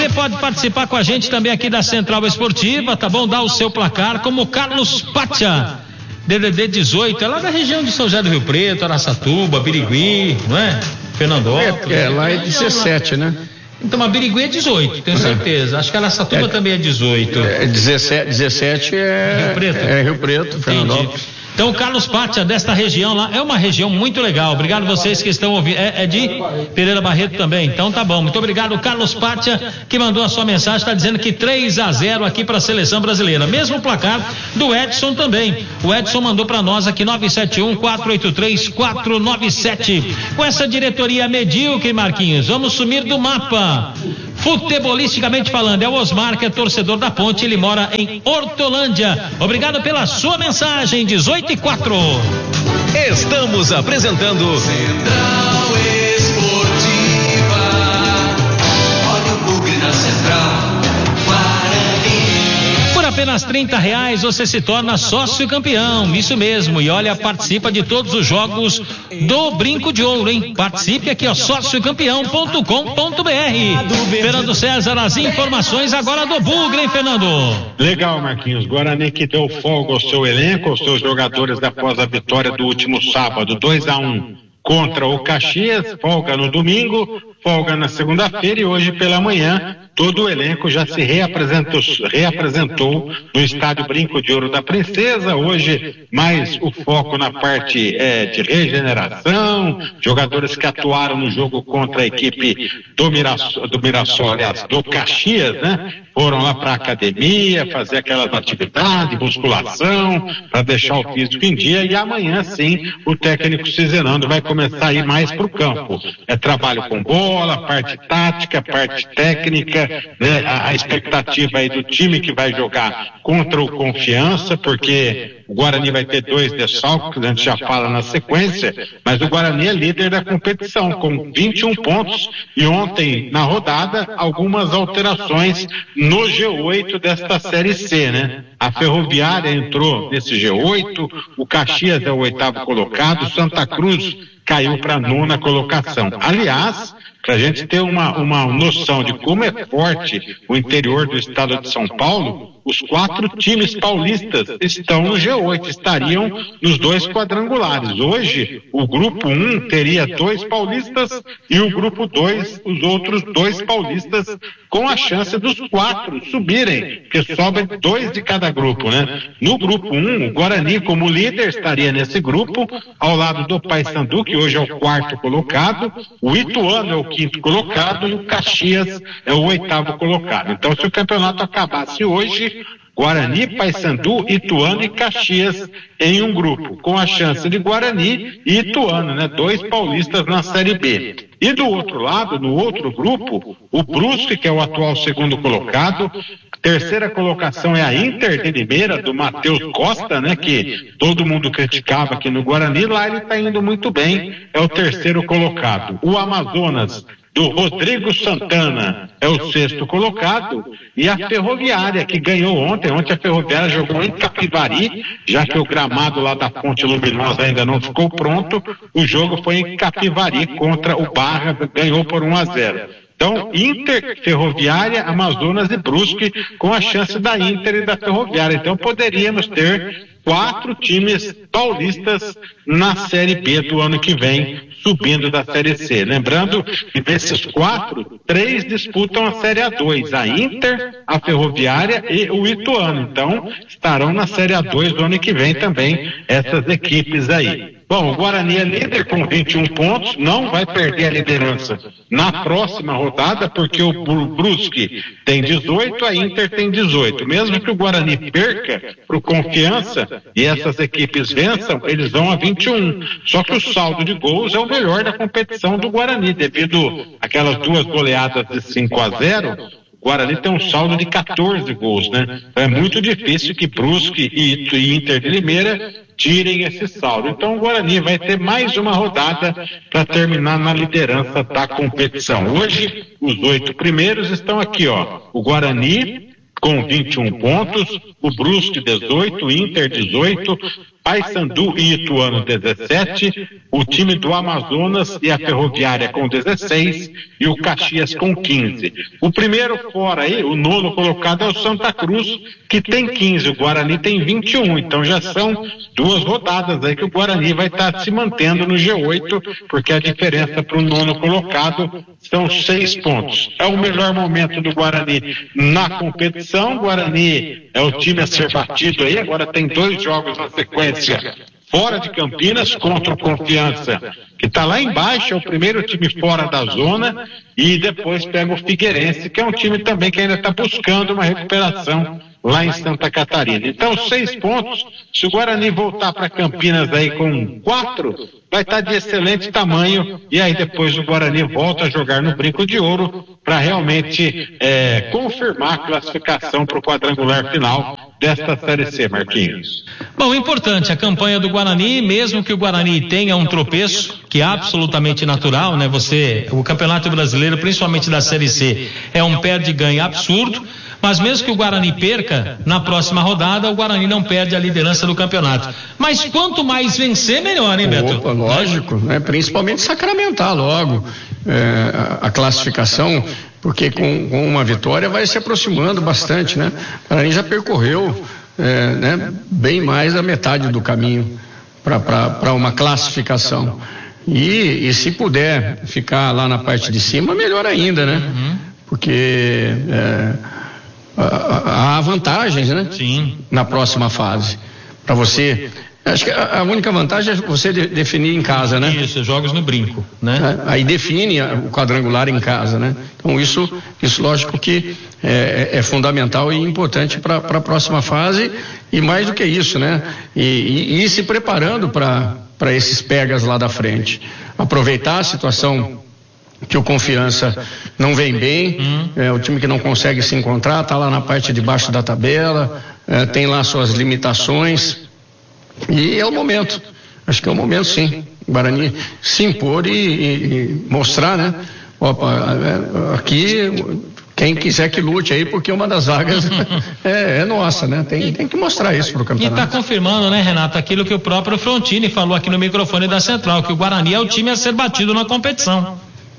Você pode participar com a gente também aqui da Central Esportiva, tá bom? Dá o seu placar, como Carlos Pátia, DDD 18, é lá da região de São José do Rio Preto, Araçatuba, Birigui, não é? Fernandópolis. Lá é 17, né? Então, a Birigui é 18, tenho certeza. Acho que a Araçatuba também é 18. 17 é Rio Preto, Fernandópolis. Então, o Carlos Pátia, desta região lá, é uma região muito legal. Obrigado vocês que estão ouvindo. É de Pereira Barreto também. Então, tá bom. Muito obrigado, Carlos Pátia, que mandou a sua mensagem. Está dizendo que 3-0 aqui para a seleção brasileira. Mesmo placar do Edson também. O Edson mandou para nós aqui 971-483-497. Com essa diretoria medíocre, Marquinhos, vamos sumir do mapa. Futebolisticamente falando, é o Osmar, que é torcedor da Ponte, ele mora em Hortolândia. Obrigado pela sua mensagem, 18:04. Estamos apresentando Central Esportiva. Olha o bugre na Central. Por apenas R$30 você se torna sócio campeão, isso mesmo, e olha, participa de todos os jogos do Brinco de Ouro, hein? Participe aqui, ó, sociocampeão.com.br. Fernando César, as informações agora do Bugre, hein, Fernando? Legal, Marquinhos. Guarani que deu folga ao seu elenco, aos seus jogadores após a vitória do último sábado, 2-1 contra o Caxias, folga no domingo, folga na segunda-feira e hoje pela manhã todo o elenco já se reapresentou no estádio Brinco de Ouro da Princesa. Hoje mais o foco na parte de regeneração, jogadores que atuaram no jogo contra a equipe do Mirassol, aliás, do Caxias, né? Foram lá para a academia fazer aquelas atividades, musculação, para deixar o físico em dia, e amanhã sim o técnico Cizenando vai começar a ir mais para o campo. É trabalho com bola, parte tática, parte técnica, né? A expectativa aí do time que vai jogar contra o Confiança, porque o Guarani vai ter 2 desfalques, a gente já fala na sequência, mas o Guarani é líder da competição, com 21 pontos, e ontem, na rodada, algumas alterações no G8 desta Série C, né? A Ferroviária entrou nesse G8, o Caxias é o 8º colocado, Santa Cruz caiu para a 9ª colocação. Aliás, para a gente ter uma noção de como é forte o interior do estado de São Paulo, os 4 times paulistas estão no G8, estariam nos 2 quadrangulares. Hoje, o grupo 1 teria 2 paulistas e o grupo 2, os outros 2 paulistas, com a chance dos 4 subirem, porque sobem 2 de cada grupo, né? No grupo 1, o Guarani, como líder, estaria nesse grupo, ao lado do Paysandu, que hoje é o 4º colocado, o Ituano é o 5º colocado e o Caxias é o 8º colocado. Então, se o campeonato acabasse hoje, Guarani, Paysandu, Ituano e Caxias em um grupo, com a chance de Guarani e Ituano, né? 2 paulistas na Série B. E do outro lado, no outro grupo, o Brusque, que é o atual 2º colocado, terceira colocação é a Inter de Limeira, do Matheus Costa, né? Que todo mundo criticava aqui no Guarani, lá ele está indo muito bem, é o 3º colocado. O Amazonas, do Rodrigo Santana, é o 6º colocado, e a Ferroviária, que ganhou ontem a Ferroviária jogou em Capivari, já que o gramado lá da Fonte Luminosa ainda não ficou pronto, o jogo foi em Capivari contra o Barra, ganhou por 1-0. Então, Inter, Ferroviária, Amazonas e Brusque, com a chance da Inter e da Ferroviária. Então, poderíamos ter 4 times paulistas na Série B do ano que vem, subindo da Série C. Lembrando que desses 4, 3 disputam a Série A2, a Inter, a Ferroviária e o Ituano. Então, estarão na Série A2 do ano que vem também essas equipes aí. Bom, o Guarani é líder com 21 pontos, não vai perder a liderança na próxima rodada, porque o Brusque tem 18, a Inter tem 18. Mesmo que o Guarani perca para o Confiança e essas equipes vençam, eles vão a 21. Só que o saldo de gols é o melhor da competição do Guarani, devido àquelas 2 goleadas de 5-0. O Guarani tem um saldo de 14 gols, né? Então é muito difícil que Brusque e Inter de Limeira tirem esse saldo. Então o Guarani vai ter mais uma rodada para terminar na liderança da competição. Hoje, os 8 primeiros estão aqui, ó. O Guarani com 21 pontos, o Brusque 18, o Inter 18, Paysandu e Ituano 17, o time do Amazonas e a Ferroviária com 16 e o Caxias com 15. O primeiro fora aí, o nono colocado é o Santa Cruz, que tem 15, o Guarani tem 21, então já são 2 rodadas aí que o Guarani vai estar se mantendo no G8, porque a diferença para o nono colocado são 6 pontos. É o melhor momento do Guarani na competição. O Guarani é o time a ser batido aí, agora tem 2 jogos na sequência fora de Campinas contra o Confiança, que está lá embaixo, é o primeiro time fora da zona, e depois pega o Figueirense, que é um time também que ainda está buscando uma recuperação lá em Santa Catarina. Então, 6 pontos, se o Guarani voltar para Campinas aí com 4, vai estar de excelente tamanho, e aí depois o Guarani volta a jogar no Brinco de Ouro para realmente confirmar a classificação para o quadrangular final desta Série C, Marquinhos. Bom, importante a campanha do Guarani, mesmo que o Guarani tenha um tropeço, que é absolutamente natural, né? O Campeonato Brasileiro, principalmente da Série C, é um perde-ganha absurdo, mas mesmo que o Guarani perca, na próxima rodada, o Guarani não perde a liderança do campeonato. Mas quanto mais vencer, melhor, hein, Beto? Opa, lógico, né? Principalmente sacramentar logo a classificação, porque com uma vitória vai se aproximando bastante, né? O Guarani já percorreu bem mais da metade do caminho para uma classificação. E se puder ficar lá na parte de cima, melhor ainda, né? Porque há vantagens, né? Sim. Na próxima fase. Para você, acho que a única vantagem é você definir em casa, né? Isso, jogos no Brinco, né? Aí define o quadrangular em casa, né? Então isso lógico que é fundamental e importante para a próxima fase, e mais do que isso, né? E ir se preparando para esses pegas lá da frente. Aproveitar a situação que o Confiança não vem bem, o time que não consegue se encontrar, está lá na parte de baixo da tabela, tem lá suas limitações, e é o momento, acho que é o momento sim, o Guarani se impor e mostrar, né? Aqui quem quiser que lute aí, porque uma das vagas é nossa, né? Tem que mostrar isso pro campeonato. E está confirmando, né, Renato, aquilo que o próprio Frontini falou aqui no microfone da Central, que o Guarani é o time a ser batido na competição.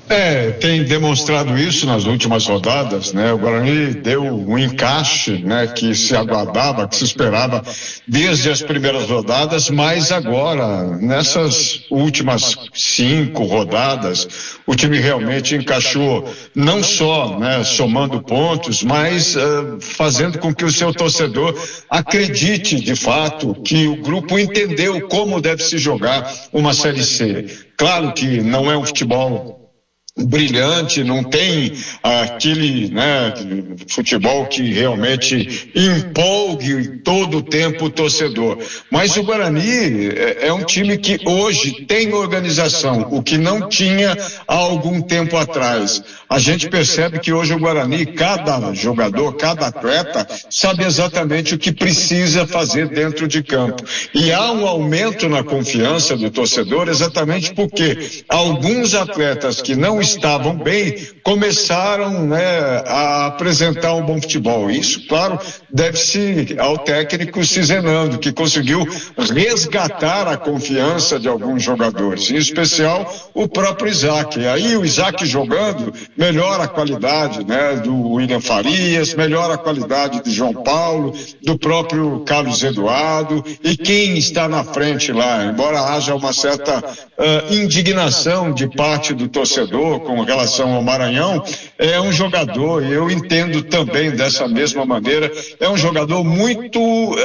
Tem demonstrado isso nas últimas rodadas, né? O Guarani deu um encaixe, né? Que se aguardava, que se esperava desde as primeiras rodadas, mas agora, nessas últimas 5 rodadas, o time realmente encaixou, não só, né, somando pontos, mas fazendo com que o seu torcedor acredite, de fato, que o grupo entendeu como deve se jogar uma Série C. Claro que não é um futebol brilhante, não tem aquele, né, futebol que realmente empolgue todo o tempo o torcedor, mas o Guarani é um time que hoje tem organização, o que não tinha há algum tempo atrás. A gente percebe que hoje o Guarani, cada jogador, cada atleta sabe exatamente o que precisa fazer dentro de campo, e há um aumento na confiança do torcedor exatamente porque alguns atletas que não estavam bem, começaram, né, a apresentar um bom futebol. Isso, claro, deve-se ao técnico Cizenando, que conseguiu resgatar a confiança de alguns jogadores, em especial o próprio Isaac. Aí o Isaac jogando, melhora a qualidade, né, do William Farias, melhora a qualidade de João Paulo, do próprio Carlos Eduardo, e quem está na frente lá, embora haja uma certa indignação de parte do torcedor com relação ao Maranhão, é um jogador, e eu entendo também dessa mesma maneira, é um jogador muito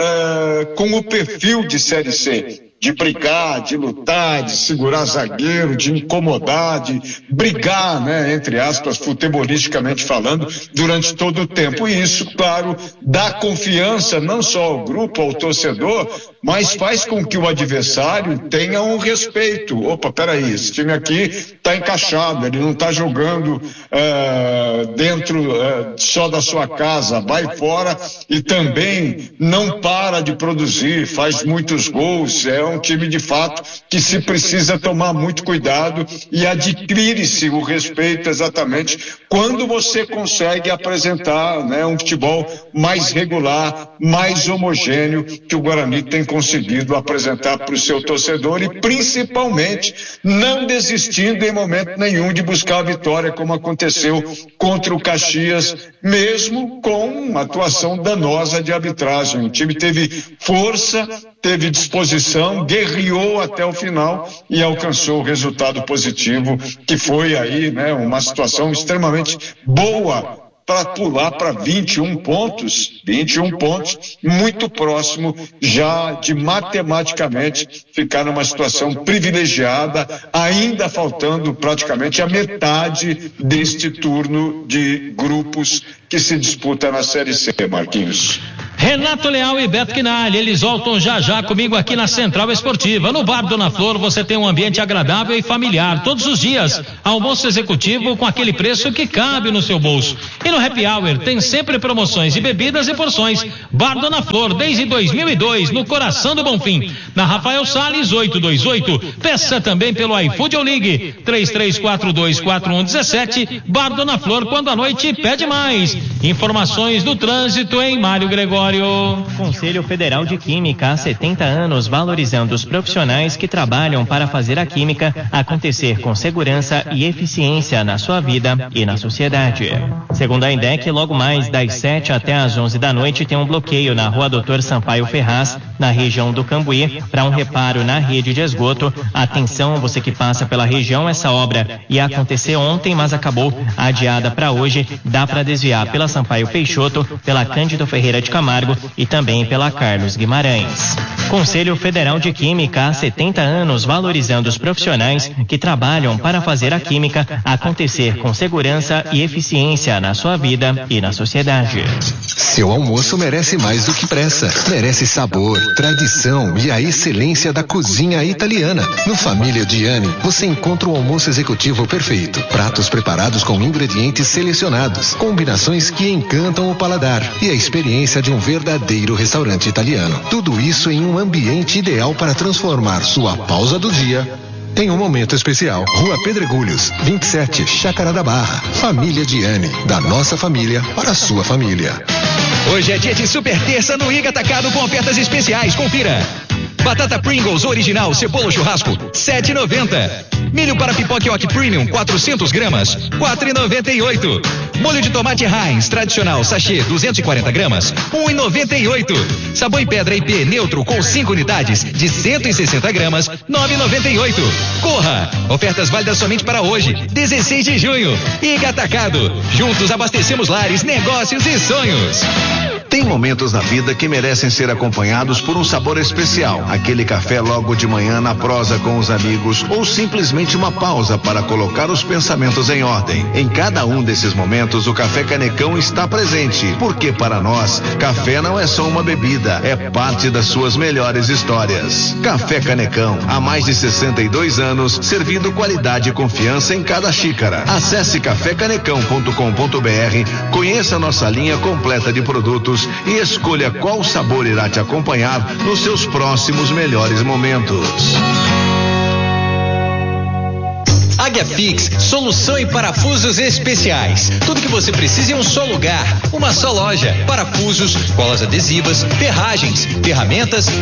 com o perfil de Série C, de brigar, de lutar, de segurar zagueiro, de incomodar, de brigar, né, entre aspas, futebolisticamente falando, durante todo o tempo. E isso, claro, dá confiança não só ao grupo, ao torcedor, mas faz com que o adversário tenha um respeito. Opa, peraí, esse time aqui está encaixado, ele não está jogando dentro só da sua casa, vai fora e também não para de produzir, faz muitos gols, é um time de fato que se precisa tomar muito cuidado e adquire-se o respeito exatamente quando você consegue apresentar, né, um futebol mais regular, mais homogêneo, que o Guarani tem conseguido apresentar para o seu torcedor e principalmente não desistindo em momento nenhum de buscar a vitória, como aconteceu contra o Caxias, mesmo com uma atuação danosa de arbitragem. O time teve força, teve disposição, guerreou até o final e alcançou o resultado positivo, que foi aí, né, uma situação extremamente boa para pular para 21 pontos, muito próximo já de matematicamente ficar numa situação privilegiada, ainda faltando praticamente a metade deste turno de grupos que se disputa na Série C, Marquinhos. Renato Leal e Beto Quinalha, eles voltam já comigo aqui na Central Esportiva. No Bar Dona Flor você tem um ambiente agradável e familiar todos os dias. Almoço executivo com aquele preço que cabe no seu bolso. E no Happy Hour tem sempre promoções de bebidas e porções. Bar Dona Flor, desde 2002, no coração do Bonfim. Na Rafael Salles, 828. Peça também pelo iFood ou ligue 33424117. Bar Dona Flor, quando a noite pede mais. Informações do trânsito em Mário Gregório. Conselho Federal de Química há 70 anos, valorizando os profissionais que trabalham para fazer a química acontecer com segurança e eficiência na sua vida e na sociedade. Segundo a INDEC, logo mais das 7 até às 11 da noite tem um bloqueio na Rua Doutor Sampaio Ferraz, na região do Cambuí, para um reparo na rede de esgoto. Atenção, você que passa pela região, essa obra ia acontecer ontem, mas acabou adiada para hoje. Dá para desviar pela Sampaio Peixoto, pela Cândido Ferreira de Camargo e também pela Carlos Guimarães. Conselho Federal de Química há 70 anos, valorizando os profissionais que trabalham para fazer a química acontecer com segurança e eficiência na sua vida e na sociedade. Seu almoço merece mais do que pressa. Merece sabor, tradição e a excelência da cozinha italiana. No Família Gianni, você encontra o almoço executivo perfeito. Pratos preparados com ingredientes selecionados, combinações que encantam o paladar e a experiência de um verdadeiro restaurante italiano. Tudo isso em um ambiente ideal para transformar sua pausa do dia em um momento especial. Rua Pedregulhos, 27, Chácara da Barra. Família Gianni, da nossa família para a sua família. Hoje é dia de super terça no Iga Atacado com ofertas especiais. Confira. Batata Pringles original Cebolo Churrasco, 7,90. Milho para pipoca Hot Premium, 400 gramas, 4,98. Molho de tomate Heinz tradicional sachê, 240 gramas, 1,98. Sabão em pedra IP neutro com 5 unidades de 160 gramas, 9,98. Corra! Ofertas válidas somente para hoje, 16 de junho. Iga Atacado. Juntos abastecemos lares, negócios e sonhos. Tem momentos na vida que merecem ser acompanhados por um sabor especial. Aquele café logo de manhã na prosa com os amigos ou simplesmente uma pausa para colocar os pensamentos em ordem. Em cada um desses momentos, o Café Canecão está presente, porque para nós, café não é só uma bebida, é parte das suas melhores histórias. Café Canecão, há mais de 62 anos, servindo qualidade e confiança em cada xícara. Acesse cafécanecão.com.br, conheça nossa linha completa de produtos e escolha qual sabor irá te acompanhar nos seus próximos melhores momentos. Águia Fix, solução em parafusos especiais. Tudo que você precisa em um só lugar, uma só loja. Parafusos, colas adesivas, ferragens, ferramentas